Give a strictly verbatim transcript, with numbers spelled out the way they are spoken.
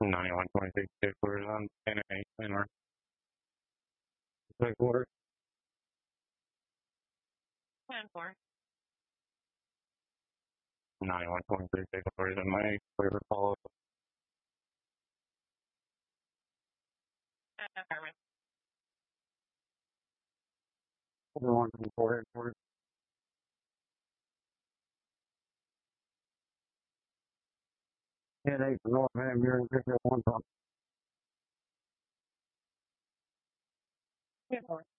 ninety-one twenty-six, six quarters on ten eight, Landmark. Six quarters. ten four. ninety-one twenty-three, six quarters on my clear for follow. Uh, Carmen. one twenty-four, headquarters. ten eight for North Van Buren, pick up one top. ten four.